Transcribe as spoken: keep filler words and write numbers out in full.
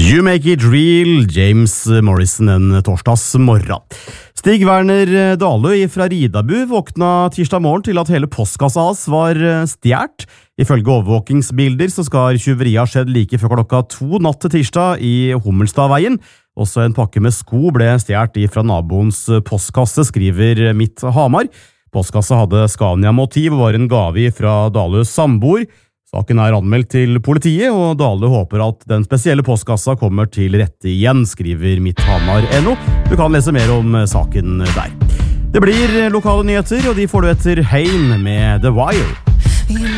You Make It Real, James Morrison en torsdagsmorgen. Stig Werner Dalø fra Ridabu våkna tirsdag morgen til at hele postkassa hans var stjert. Ifølge overvåkingsbilder så skal tjuveriet ha skjedd like før klokka to natt til tirsdag i Hummelstadveien. Også en pakke med sko ble stjert fra naboens postkasse, skriver Mitt Hamar. Postkassa hadde Scania-motiv og var en gave fra Daløs samboer. Saken er anmeldt til politiet, og Dalø håper at den spesielle postkassa kommer til rette igjen, skriver Midthamar punktum no. Du kan lese mer om saken der. Det blir lokale nyheter, og de får du etter Hein med The Wire.